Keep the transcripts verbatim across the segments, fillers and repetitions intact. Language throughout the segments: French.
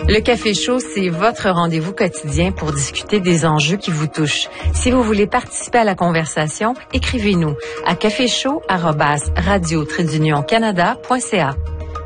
Le Café Chaud, c'est votre rendez-vous quotidien pour discuter des enjeux qui vous touchent. Si vous voulez participer à la conversation, écrivez-nous à caféchaud arobase radio trait d'union canada point c a.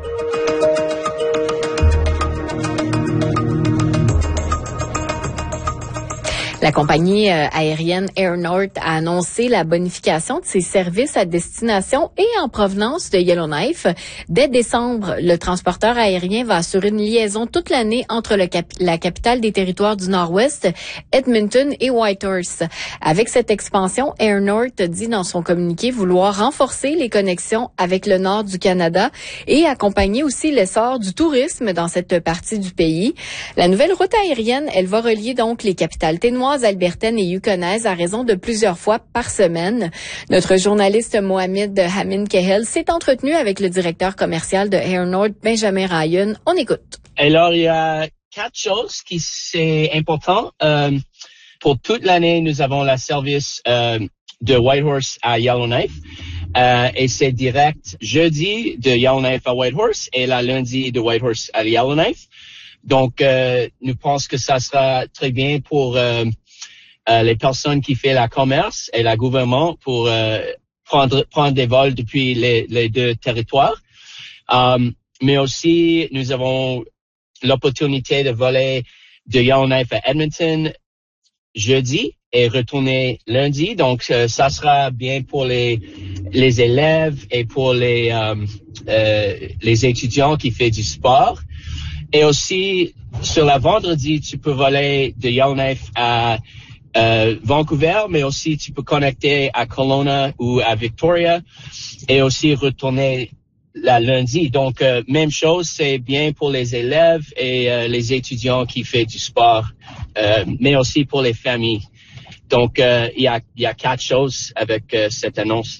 La compagnie aérienne Air North a annoncé la bonification de ses services à destination et en provenance de Yellowknife. Dès décembre, le transporteur aérien va assurer une liaison toute l'année entre le cap- la capitale des territoires du Nord-Ouest, Edmonton et Whitehorse. Avec cette expansion, Air North dit dans son communiqué vouloir renforcer les connexions avec le nord du Canada et accompagner aussi l'essor du tourisme dans cette partie du pays. La nouvelle route aérienne, elle va relier donc les capitales ténoises, albertaine et yukonnaise à raison de plusieurs fois par semaine. Notre journaliste Mohamed Hamin Kehel s'est entretenu avec le directeur commercial de Air North, Benjamin Ryan. On écoute. Alors, il y a quatre choses qui sont importantes. Euh, pour toute l'année, nous avons le service euh, de Whitehorse à Yellowknife. Euh, et c'est direct jeudi de Yellowknife à Whitehorse et la lundi de Whitehorse à Yellowknife. Donc, euh, nous pensons que ça sera très bien pour euh, euh, les personnes qui font la commerce et le gouvernement pour euh, prendre prendre des vols depuis les, les deux territoires. Um, mais aussi, nous avons l'opportunité de voler de Yellowknife à Edmonton jeudi et retourner lundi. Donc, euh, ça sera bien pour les les élèves et pour les euh, euh, les étudiants qui font du sport. Et aussi, sur la vendredi, tu peux voler de Yellowknife à euh, Vancouver, mais aussi tu peux connecter à Kelowna ou à Victoria et aussi retourner la lundi. Donc, euh, même chose, c'est bien pour les élèves et euh, les étudiants qui font du sport, euh, mais aussi pour les familles. Donc, euh, il y a, il y a quatre choses avec euh, cette annonce.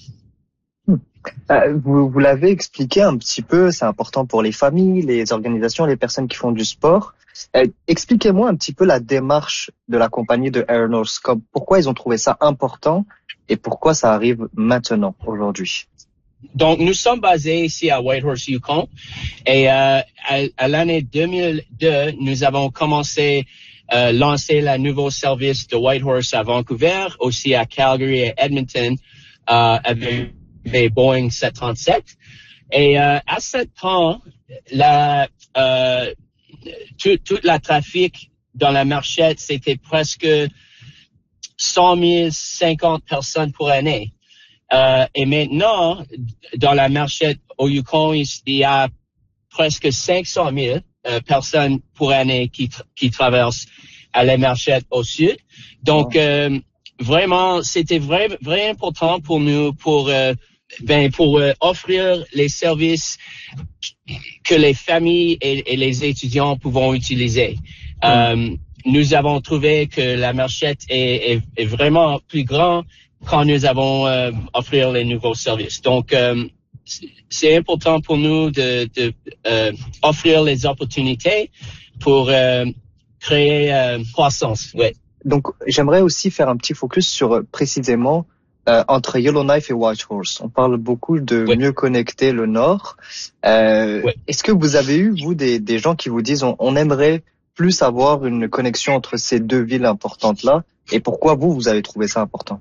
Euh, vous, vous l'avez expliqué un petit peu, c'est important pour les familles, les organisations, les personnes qui font du sport. Euh, expliquez-moi un petit peu la démarche de la compagnie de Air North. Comme, pourquoi ils ont trouvé ça important et pourquoi ça arrive maintenant, aujourd'hui? Donc, nous sommes basés ici à Whitehorse, Yukon. Et euh, à, à l'année deux mille deux, nous avons commencé à euh, lancer le nouveau service de Whitehorse à Vancouver, aussi à Calgary et Edmonton, euh, avec les Boeing sept cent trente-sept. Et euh, à ce temps, la, euh, tout, tout le trafic dans la marchette, c'était presque cent mille cinquante personnes pour année. Euh, et maintenant, dans la marchette au Yukon, il y a presque cinq cent mille euh, personnes pour année qui, tra- qui traversent à la marchette au sud. Donc, euh, vraiment, c'était vrai, vrai important pour nous pour euh, ben pour euh, offrir les services que les familles et, et les étudiants pouvons utiliser. Mm. Euh, nous avons trouvé que la marchette est, est, est vraiment plus grande quand nous avons euh, offrir les nouveaux services. Donc, euh, c'est important pour nous de, de euh, offrir les opportunités pour euh, créer euh, croissance. Ouais. Donc, j'aimerais aussi faire un petit focus sur euh, précisément euh, entre Yellowknife et Whitehorse. On parle beaucoup de ouais. mieux connecter le Nord. Euh, ouais. Est-ce que vous avez eu, vous, des, des gens qui vous disent on, on aimerait plus avoir une connexion entre ces deux villes importantes-là? Et pourquoi vous, vous avez trouvé ça important?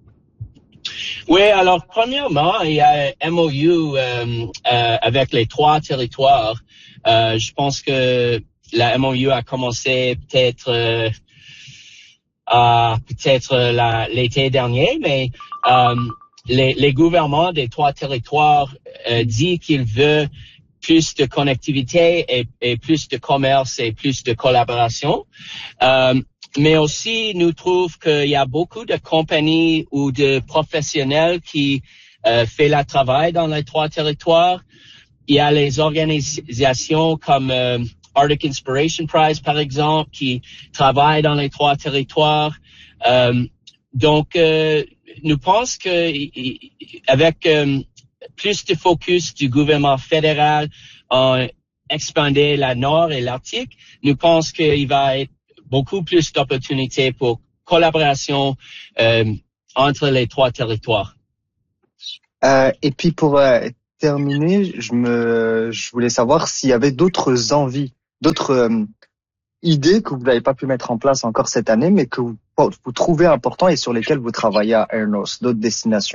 Oui, alors premièrement, il y a un M O U euh, euh, avec les trois territoires. Euh, je pense que la M O U a commencé peut-être euh, euh, peut-être la, l'été dernier, mais euh, les, les gouvernements des trois territoires euh, disent qu'ils veulent plus de connectivité et, et plus de commerce et plus de collaboration. Euh, Mais aussi, nous trouvons qu'il y a beaucoup de compagnies ou de professionnels qui euh, font le travail dans les trois territoires. Il y a les organisations comme euh, Arctic Inspiration Prize, par exemple, qui travaillent dans les trois territoires. Euh, donc, euh, nous pensons que avec euh, plus de focus du gouvernement fédéral en expander la Nord et l'Arctique, nous pensons qu'il va être beaucoup plus d'opportunités pour collaboration euh, entre les trois territoires. Euh, et puis pour euh, terminer, je me, je voulais savoir s'il y avait d'autres envies, d'autres euh, idées que vous n'avez pas pu mettre en place encore cette année, mais que vous, vous trouvez importants et sur lesquelles vous travaillez à Air North, d'autres destinations?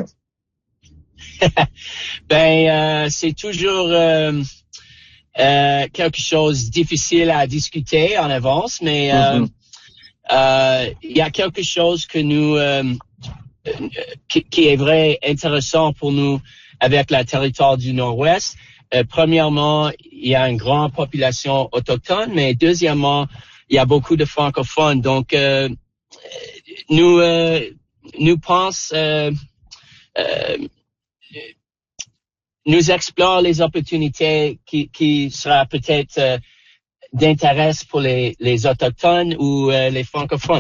ben, euh, c'est toujours euh, euh, quelque chose de difficile à discuter en avance, mais euh, mm-hmm. euh, il y a quelque chose que nous euh, qui, qui est vrai intéressant pour nous avec la territoire du Nord-Ouest. Euh, premièrement, il y a une grande population autochtone, mais deuxièmement, il y a beaucoup de francophones. Donc, euh, nous euh, nous pensons euh, euh, nous explorons les opportunités qui, qui sera peut-être euh, d'intérêt pour les, les autochtones ou euh, les francophones.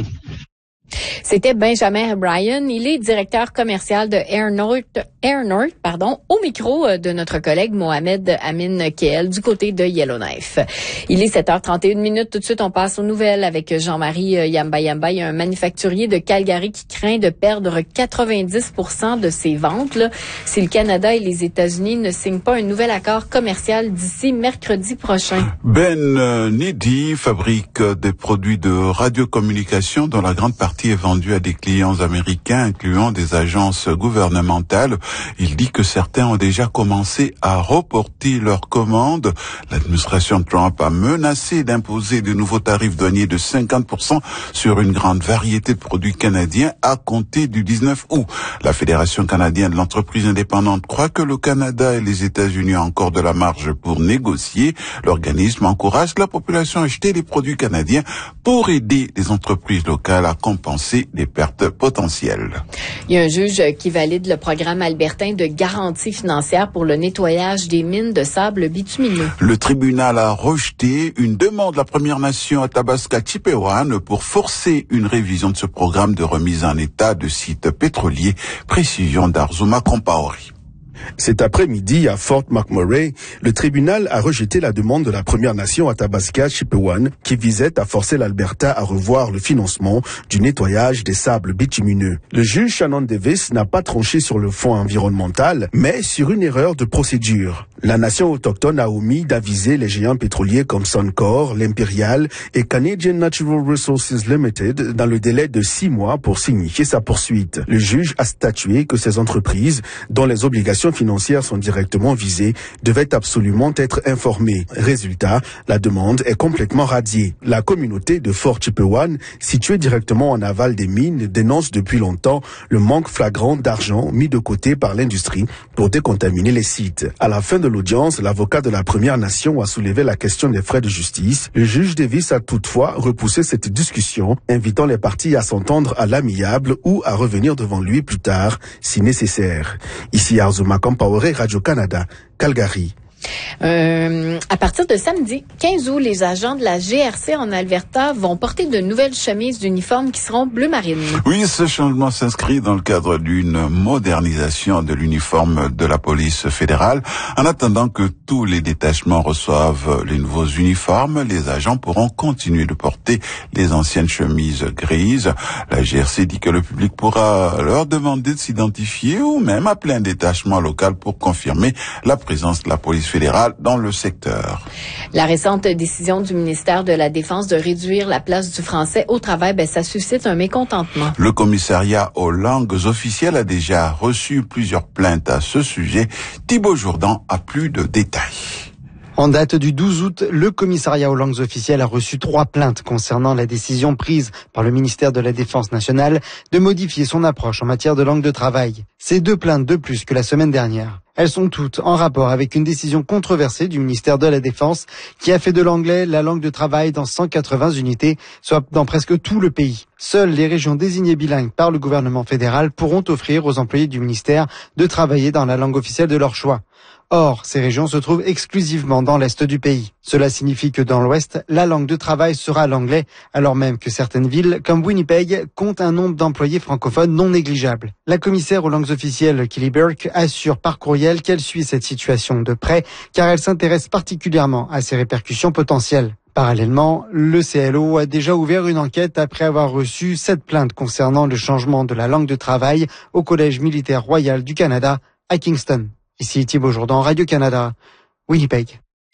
C'était Benjamin O'Brien. Il est directeur commercial de Air North, Air North, pardon, au micro de notre collègue Mohamed Amin Keel du côté de Yellowknife. Il est sept heures trente et une minutes. Tout de suite, on passe aux nouvelles avec Jean-Marie Yamba Yamba. Il y a un manufacturier de Calgary qui craint de perdre quatre-vingt-dix pour cent de ses ventes là, si le Canada et les États-Unis ne signent pas un nouvel accord commercial d'ici mercredi prochain. Ben Nidi fabrique des produits de radiocommunication dont la grande partie est vendu à des clients américains, incluant des agences gouvernementales. Il dit que certains ont déjà commencé à reporter leurs commandes. L'administration Trump a menacé d'imposer de nouveaux tarifs douaniers de cinquante pour cent sur une grande variété de produits canadiens à compter du dix-neuf août. La Fédération canadienne de l'entreprise indépendante croit que le Canada et les États-Unis ont encore de la marge pour négocier. L'organisme encourage la population à acheter des produits canadiens pour aider les entreprises locales à compenser des pertes potentielles. Il y a un juge qui valide le programme albertain de garantie financière pour le nettoyage des mines de sable bitumineux. Le tribunal a rejeté une demande de la Première Nation Athabasca Chipewyan pour forcer une révision de ce programme de remise en état de sites pétroliers. Précision d'Arzuma Compaori. Cet après-midi, à Fort McMurray, le tribunal a rejeté la demande de la Première Nation Athabasca Chipewyan qui visait à forcer l'Alberta à revoir le financement du nettoyage des sables bitumineux. Le juge Shannon Davis n'a pas tranché sur le fond environnemental, mais sur une erreur de procédure. La nation autochtone a omis d'aviser les géants pétroliers comme Suncor, l'Imperial et Canadian Natural Resources Limited dans le délai de six mois pour signifier sa poursuite. Le juge a statué que ces entreprises, dont les obligations financières sont directement visées, devaient absolument être informées. Résultat, la demande est complètement radiée. La communauté de Fort Chipewyan, située directement en aval des mines, dénonce depuis longtemps le manque flagrant d'argent mis de côté par l'industrie pour décontaminer les sites. À la fin de l'audience, l'avocat de la Première Nation a soulevé la question des frais de justice. Le juge Davis a toutefois repoussé cette discussion, invitant les parties à s'entendre à l'amiable ou à revenir devant lui plus tard, si nécessaire. Ici Arzuma Compaoré, Radio-Canada, Calgary. Euh, à partir de samedi quinze août, les agents de la G R C en Alberta vont porter de nouvelles chemises d'uniforme qui seront bleu marine. Oui, ce changement s'inscrit dans le cadre d'une modernisation de l'uniforme de la police fédérale. En attendant que tous les détachements reçoivent les nouveaux uniformes, les agents pourront continuer de porter les anciennes chemises grises. La G R C dit que le public pourra leur demander de s'identifier ou même appeler un détachement local pour confirmer la présence de la police fédérale dans le secteur. La récente décision du ministère de la Défense de réduire la place du français au travail, ben, ça suscite un mécontentement. Le commissariat aux langues officielles a déjà reçu plusieurs plaintes à ce sujet. Thibaut Jourdan a plus de détails. En date du douze août, le commissariat aux langues officielles a reçu trois plaintes concernant la décision prise par le ministère de la Défense nationale de modifier son approche en matière de langue de travail. C'est deux plaintes de plus que la semaine dernière. Elles sont toutes en rapport avec une décision controversée du ministère de la Défense qui a fait de l'anglais la langue de travail dans cent quatre-vingts unités, soit dans presque tout le pays. Seules les régions désignées bilingues par le gouvernement fédéral pourront offrir aux employés du ministère de travailler dans la langue officielle de leur choix. Or, ces régions se trouvent exclusivement dans l'est du pays. Cela signifie que dans l'ouest, la langue de travail sera l'anglais, alors même que certaines villes, comme Winnipeg, comptent un nombre d'employés francophones non négligeable. La commissaire aux langues officielles, Kelly Burke, assure par courriel qu'elle suit cette situation de près, car elle s'intéresse particulièrement à ses répercussions potentielles. Parallèlement, le C L O a déjà ouvert une enquête après avoir reçu sept plaintes concernant le changement de la langue de travail au Collège militaire royal du Canada à Kingston. Ici Thibaut Jourdan, Radio-Canada, Winnipeg.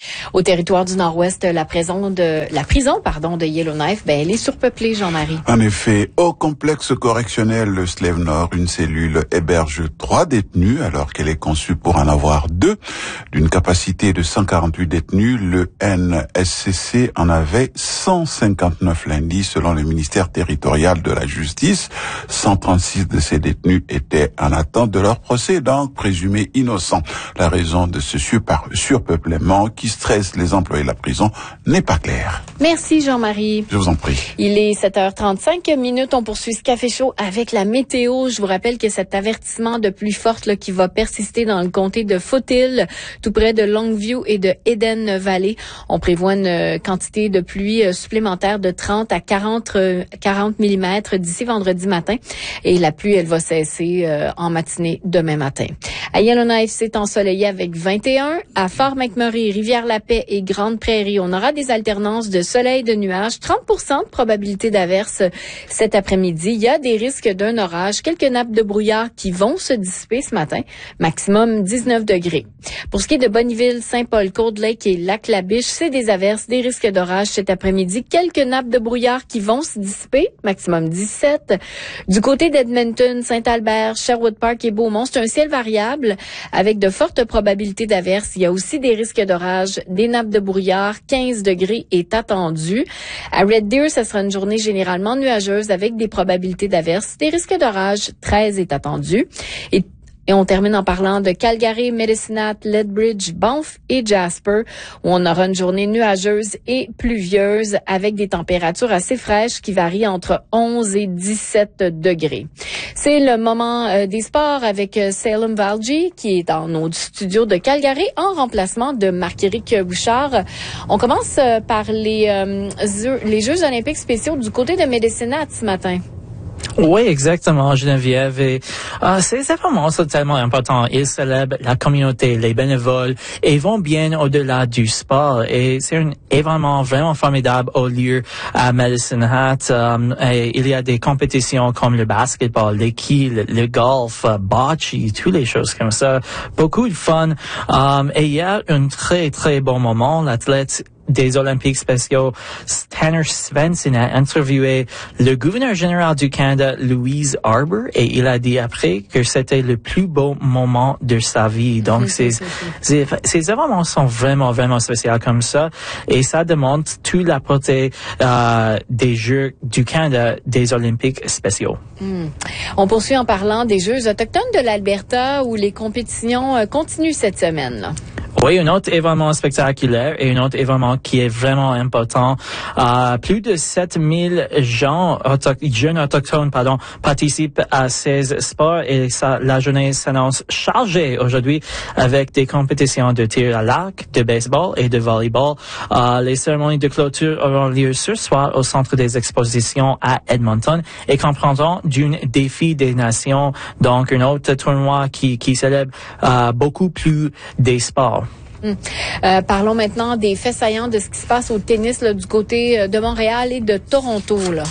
Au territoire du Nord-Ouest, la prison de la prison pardon de Yellowknife, ben elle est surpeuplée, Jean-Marie. En effet, au complexe correctionnel Le Slave Nord, une cellule héberge trois détenus alors qu'elle est conçue pour en avoir deux. D'une capacité de cent quarante-huit détenus, le N S C C en avait cent cinquante-neuf lundi selon le ministère territorial de la Justice. cent trente-six de ces détenus étaient en attente de leur procès, donc présumés innocents. La raison de ce surpeuplement qui stresse les employés de la prison n'est pas claire. Merci Jean-Marie. Je vous en prie. Il est sept heures trente-cinq minutes. On poursuit ce café chaud avec la météo. Je vous rappelle que cet avertissement de pluie forte là, qui va persister dans le comté de Foothill, tout près de Longview et de Eden Valley. On prévoit une quantité de pluie supplémentaire de trente à quarante millimètres d'ici vendredi matin. Et la pluie, elle va cesser euh, en matinée demain matin. À Yellowknife, c'est ensoleillé avec vingt et un. À Fort-McMurray, Rivière-la-Paix et Grande-Prairie, on aura des alternances de soleil et de nuages. trente pour cent de probabilité d'averse cet après-midi. Il y a des risques d'un orage. Quelques nappes de brouillard qui vont se dissiper ce matin. Maximum dix-neuf degrés. Pour ce qui est de Bonneville, Saint-Paul, Cold Lake et Lac-la-Biche, c'est des averses, des risques d'orage cet après-midi. Quelques nappes de brouillard qui vont se dissiper. Maximum dix-sept. Du côté d'Edmonton, Saint-Albert, Sherwood Park et Beaumont, c'est un ciel variable avec de fortes probabilités d'averses. Il y a aussi des risques d'orage, des nappes de brouillard. quinze degrés est attendu. À Red Deer, ce sera une journée généralement nuageuse avec des probabilités d'averses. Des risques d'orage, treize est attendu. Et Et on termine en parlant de Calgary, Medicine Hat, Lethbridge, Banff et Jasper, où on aura une journée nuageuse et pluvieuse avec des températures assez fraîches qui varient entre onze et dix-sept degrés. C'est le moment euh, des sports avec euh, Salem Valji qui est dans nos studios de Calgary en remplacement de Marc-Éric Bouchard. On commence euh, par les, euh, les Jeux olympiques spéciaux du côté de Medicine Hat ce matin. Oui, exactement, Geneviève. Et, euh, ces événements sont tellement importants. Ils célèbrent la communauté, les bénévoles, et vont bien au-delà du sport. Et c'est un événement vraiment formidable au lieu à Medicine Hat. Um, et il y a des compétitions comme le basketball, le quilles, le golf, uh, bocce, toutes les choses comme ça. Beaucoup de fun. Um, et il y a un très, très bon moment. L'athlète des Olympiques spéciaux, Tanner Svensson a interviewé le gouverneur général du Canada, Louise Arbour, et il a dit après que c'était le plus beau moment de sa vie. Donc, ces, ces, ces événements sont vraiment, vraiment spéciaux comme ça, et ça demande toute la portée euh, des Jeux du Canada, des Olympiques spéciaux. Mm. On poursuit en parlant des Jeux autochtones de l'Alberta où les compétitions euh, continuent cette semaine, là. Oui, un autre événement spectaculaire et un autre événement qui est vraiment important. Euh, plus de sept mille gens, auto- jeunes autochtones, pardon, participent à ces sports et ça, la journée s'annonce chargée aujourd'hui avec des compétitions de tir à l'arc, de baseball et de volleyball. Euh, les cérémonies de clôture auront lieu ce soir au Centre des expositions à Edmonton et comprendront d'une défi des nations, donc un autre tournoi qui, qui célèbre euh, beaucoup plus des sports. Hum. Euh, parlons maintenant des faits saillants de ce qui se passe au tennis là, du côté de Montréal et de Toronto, là.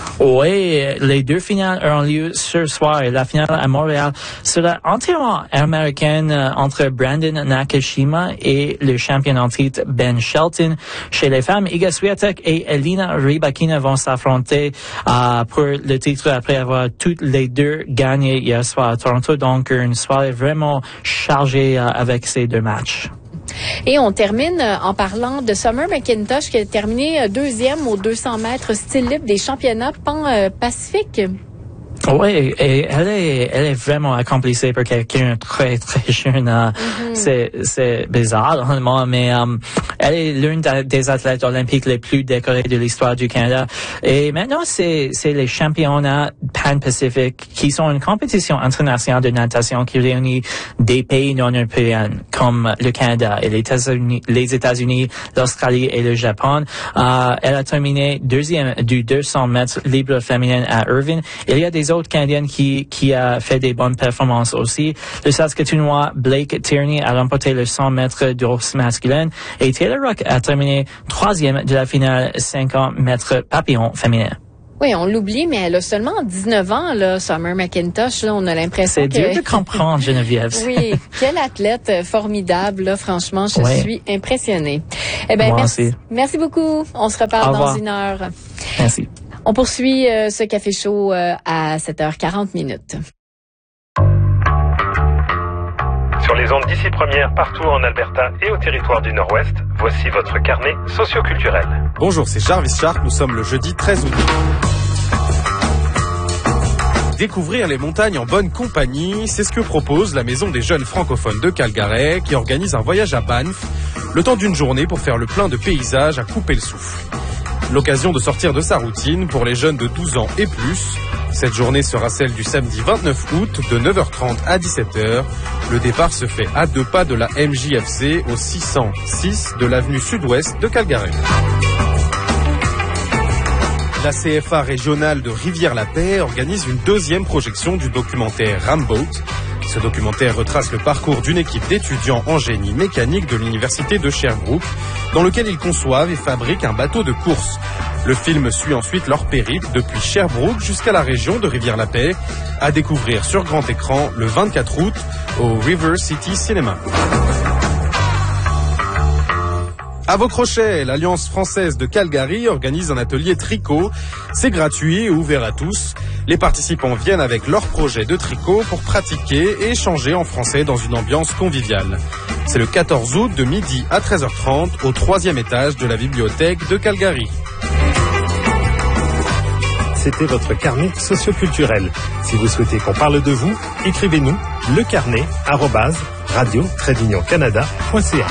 Oui, les deux finales auront lieu ce soir et la finale à Montréal sera entièrement américaine entre Brandon Nakashima et le champion en titre Ben Shelton. Chez les femmes, Iga Swiatek et Elina Rybakina vont s'affronter euh, pour le titre après avoir toutes les deux gagné hier soir à Toronto. Donc, une soirée vraiment chargée euh, avec ces deux matchs. Et on termine en parlant de Summer McIntosh qui a terminé deuxième aux deux cents mètres style libre des championnats pan-pacifiques. Oui, et elle est, elle est vraiment accomplissée pour quelqu'un très, très jeune. Uh, mm-hmm. C'est, c'est bizarre, honnêtement, mais um, elle est l'une des athlètes olympiques les plus décorées de l'histoire du Canada. Et maintenant, c'est, c'est les championnats pan-pacifiques qui sont une compétition internationale de natation qui réunit des pays non européens comme le Canada et les États-Unis, les États-Unis, l'Australie et le Japon. Uh, elle a terminé deuxième du deux cents mètres libre féminin à Irvine. Il y a des autres Canadiennes qui, qui a fait des bonnes performances aussi. Le Saskatchewanois Blake Tierney a remporté le cent mètres d'ours masculin et Taylor Ruck a terminé troisième de la finale cinquante mètres papillon féminin. Oui, on l'oublie, mais elle a seulement dix-neuf ans, là, Summer McIntosh. Là, on a l'impression C'est que... dur de comprendre, Geneviève. Oui, quelle athlète formidable, là, franchement, je oui. suis impressionnée. Eh ben, Moi merci, aussi. merci beaucoup. On se reparle dans une heure. Merci. On poursuit euh, ce café chaud euh, à sept heures quarante minutes. Sur les ondes d'ici première, partout en Alberta et au territoire du Nord-Ouest, voici votre carnet socioculturel. Bonjour, c'est Jarvis Shark, nous sommes le jeudi treize août. Découvrir les montagnes en bonne compagnie, c'est ce que propose la Maison des Jeunes Francophones de Calgary, qui organise un voyage à Banff, le temps d'une journée pour faire le plein de paysages à couper le souffle. L'occasion de sortir de sa routine pour les jeunes de douze ans et plus. Cette journée sera celle du samedi vingt-neuf août de neuf heures trente à dix-sept heures. Le départ se fait à deux pas de la M J F C au six cent six de l'avenue sud-ouest de Calgary. La C F A régionale de Rivière-la-Paix organise une deuxième projection du documentaire Ramboat. Ce documentaire retrace le parcours d'une équipe d'étudiants en génie mécanique de l'université de Sherbrooke, dans lequel ils conçoivent et fabriquent un bateau de course. Le film suit ensuite leur périple depuis Sherbrooke jusqu'à la région de Rivière-la-Paix, à découvrir sur grand écran le vingt-quatre août au River City Cinema. À vos crochets, l'Alliance française de Calgary organise un atelier tricot. C'est gratuit et ouvert à tous. Les participants viennent avec leur projet de tricot pour pratiquer et échanger en français dans une ambiance conviviale. C'est le quatorze août de midi à treize heures trente au troisième étage de la bibliothèque de Calgary. C'était votre carnet socioculturel. Si vous souhaitez qu'on parle de vous, écrivez-nous lecarnet arobase radio trait d'union canada point c a.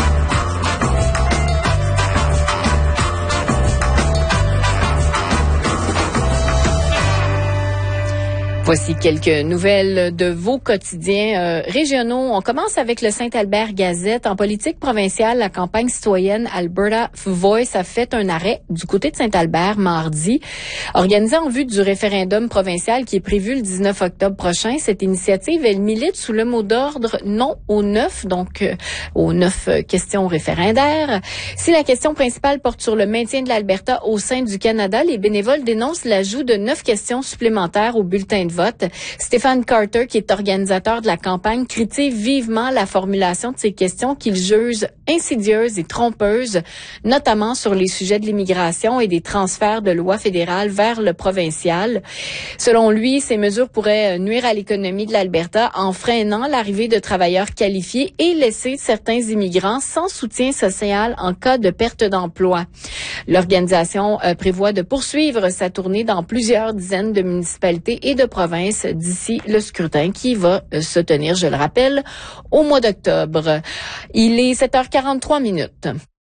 Voici quelques nouvelles de vos quotidiens euh, régionaux. On commence avec le Saint-Albert Gazette. En politique provinciale, la campagne citoyenne Alberta Voice a fait un arrêt du côté de Saint-Albert mardi. Organisée en vue du référendum provincial qui est prévu le dix-neuf octobre prochain, cette initiative, elle milite sous le mot d'ordre non aux neuf, donc euh, aux neuf questions référendaires. Si la question principale porte sur le maintien de l'Alberta au sein du Canada, les bénévoles dénoncent l'ajout de neuf questions supplémentaires au bulletin de vote. Stéphane Carter, qui est organisateur de la campagne, critique vivement la formulation de ces questions qu'il juge insidieuses et trompeuses, notamment sur les sujets de l'immigration et des transferts de lois fédérales vers le provincial. Selon lui, ces mesures pourraient nuire à l'économie de l'Alberta en freinant l'arrivée de travailleurs qualifiés et laisser certains immigrants sans soutien social en cas de perte d'emploi. L'organisation euh, prévoit de poursuivre sa tournée dans plusieurs dizaines de municipalités et de provinces d'ici le scrutin qui va euh, se tenir, je le rappelle, au mois d'octobre. Il est sept heures quarante-trois minutes.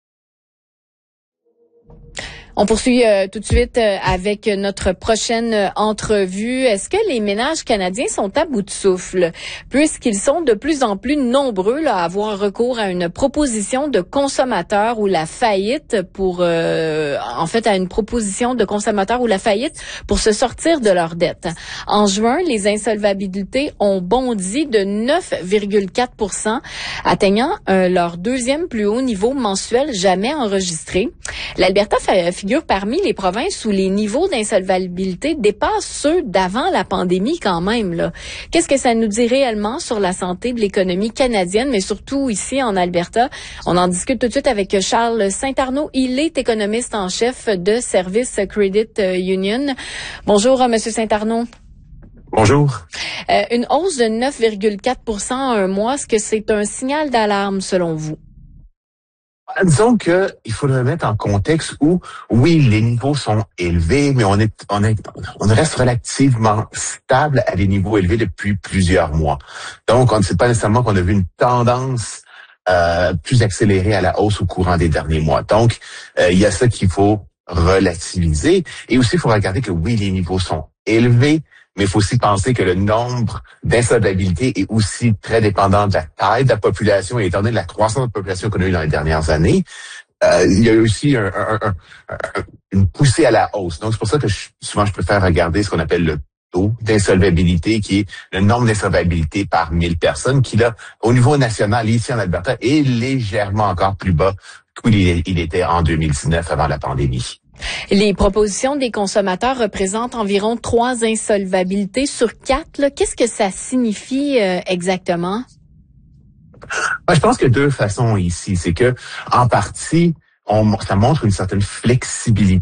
On poursuit euh, tout de suite euh, avec notre prochaine euh, entrevue. Est-ce que les ménages canadiens sont à bout de souffle, puisqu'ils sont de plus en plus nombreux là, à avoir recours à une proposition de consommateur ou la faillite pour, euh, en fait, à une proposition de consommateur ou la faillite pour se sortir de leurs dettes. En juin, les insolvabilités ont bondi de neuf virgule quatre pour cent, atteignant euh, leur deuxième plus haut niveau mensuel jamais enregistré. L'Alberta fait figure parmi les provinces où les niveaux d'insolvabilité dépassent ceux d'avant la pandémie quand même, là. Qu'est-ce que ça nous dit réellement sur la santé de l'économie canadienne, mais surtout ici en Alberta? On en discute tout de suite avec Charles Saint-Arnaud. Il est économiste en chef de Service Credit Union. Bonjour, Monsieur Saint-Arnaud. Bonjour. Euh, une hausse de neuf virgule quatre pour cent en un mois, est-ce que c'est un signal d'alarme selon vous? Disons que il faudrait mettre en contexte où, oui, les niveaux sont élevés, mais on est, on est, on reste relativement stable à des niveaux élevés depuis plusieurs mois. Donc, on ne sait pas nécessairement qu'on a vu une tendance euh, plus accélérée à la hausse au courant des derniers mois. Donc, euh, il y a ça qu'il faut relativiser. Et aussi, il faut regarder que oui, les niveaux sont élevés, mais il faut aussi penser que le nombre d'insolvabilités est aussi très dépendant de la taille de la population et étant donné de la croissance de la population qu'on a eue dans les dernières années. Euh, il y a aussi un, un, un, un, une poussée à la hausse. Donc, c'est pour ça que je, souvent, je préfère regarder ce qu'on appelle le taux d'insolvabilité, qui est le nombre d'insolvabilités par mille personnes, qui, là, au niveau national, ici en Alberta, est légèrement encore plus bas qu'il il était en deux mille dix-neuf avant la pandémie. Les propositions des consommateurs représentent environ trois insolvabilités sur quatre. Là. Qu'est-ce que ça signifie euh, exactement? Je pense qu'il y a deux façons ici. C'est que, en partie, on, ça montre une certaine flexibilité